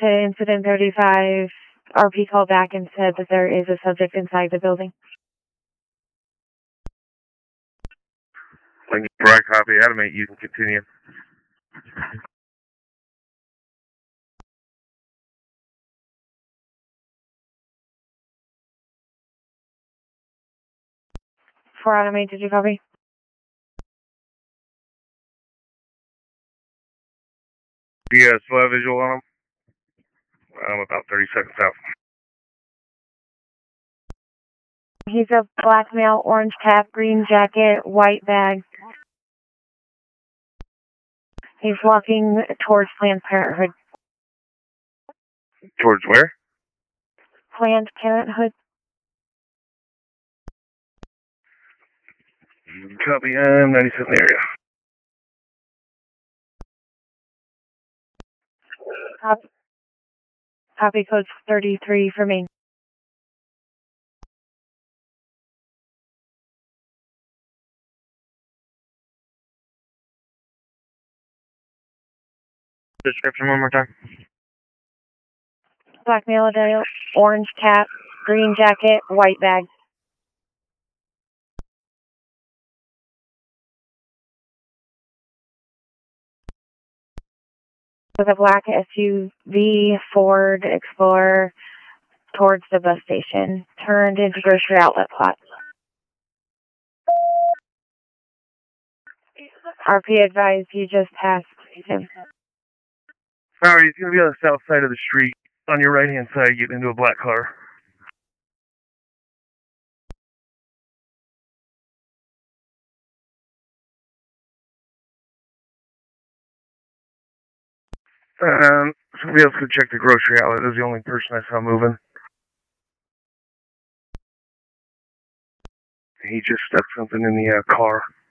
to incident 35. RP called back and said that there is a subject inside the building. Right, copy. Adamate, you can continue. For Adamate, did you copy? You guys still have visual on him? I'm about 30 seconds out. He's a black male, orange cap, green jacket, white bag. He's walking towards Planned Parenthood. Towards where? Planned Parenthood. Copy, I'm 97 area. Copy code 33 for me. Description one more time. Black male, adult, orange cap, green jacket, white bag. With a black SUV, Ford Explorer, towards the bus station. Turned into grocery outlet plot. RP advised you just passed him. Alright, he's going to be on the south side of the street. On your right-hand side, getting into a black car. Somebody else could check the grocery outlet. That's the only person I saw moving. He just stuck something in the car.